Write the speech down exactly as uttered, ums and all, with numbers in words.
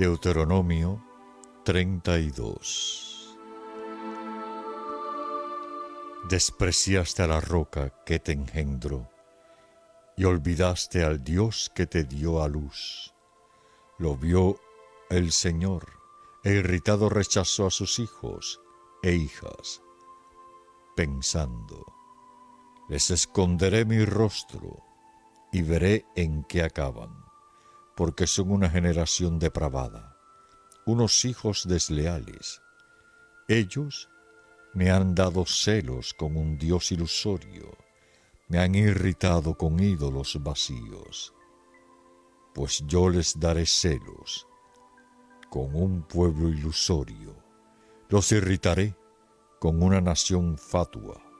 Deuteronomio treinta y dos. Despreciaste a la roca que te engendró, y olvidaste al Dios que te dio a luz. Lo vio el Señor, e irritado rechazó a sus hijos e hijas, pensando: les esconderé mi rostro, y veré en qué acaban, porque son una generación depravada, unos hijos desleales. Ellos me han dado celos con un Dios ilusorio, me han irritado con ídolos vacíos. Pues yo les daré celos con un pueblo ilusorio, los irritaré con una nación fatua.